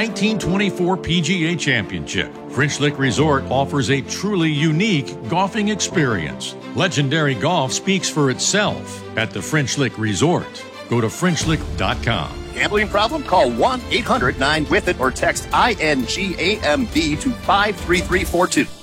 1924 PGA Championship. French Lick Resort offers a truly unique golfing experience. Legendary golf speaks for itself at the French Lick Resort. Go to FrenchLick.com. Gambling problem? Call 1-800-9-WITH-IT or text INGAMB to 53342.